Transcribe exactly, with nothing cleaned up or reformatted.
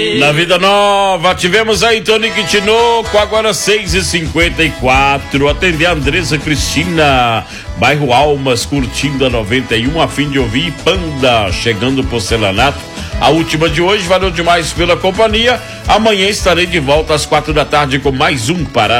Na Vida Nova, tivemos aí Tonique Tinoco, agora seis e cinquenta e quatro. Atender a Andressa Cristina, bairro Almas, curtindo a noventa e um, a fim de ouvir Panda, chegando porcelanato. A última de hoje, valeu demais pela companhia. Amanhã estarei de volta às quatro da tarde com mais um Pará